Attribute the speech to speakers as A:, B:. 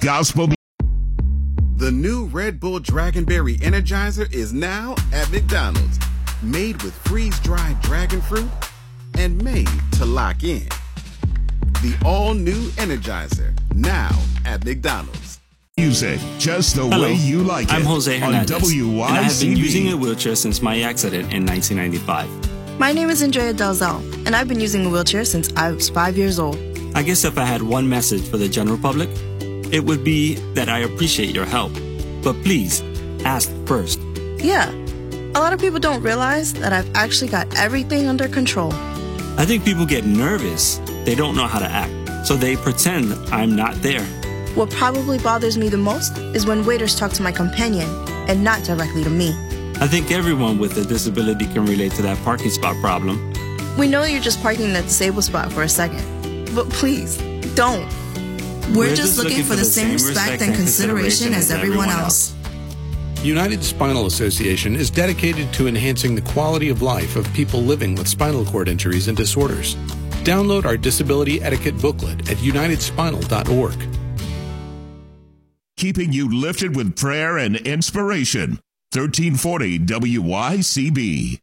A: gospel.
B: The new Red Bull Dragonberry Energizer is now at McDonald's. Made with freeze-dried dragon fruit and made to lock in. The all-new Energizer, now at McDonald's.
A: Music just the way you like it.
C: I'm Jose Hernandez,
A: on WYCB.
C: and I have been using a wheelchair since my accident in 1995.
D: My name is Andrea Dalzell, and I've been using a wheelchair since I was 5 years old.
C: I guess if I had one message for the general public, it would be that I appreciate your help. But please, ask first.
D: Yeah, a lot of people don't realize that I've actually got everything under control.
C: I think people get nervous. They don't know how to act, so they pretend I'm not there.
D: What probably bothers me the most is when waiters talk to my companion and not directly to me.
C: I think everyone with a disability can relate to that parking spot problem.
D: We know you're just parking in that disabled spot for a second, but please, don't.
E: We're just looking for the same respect and consideration as everyone else.
F: United Spinal Association is dedicated to enhancing the quality of life of people living with spinal cord injuries and disorders. Download our disability etiquette booklet at unitedspinal.org.
A: Keeping you lifted with prayer and inspiration. 1340 WYCB.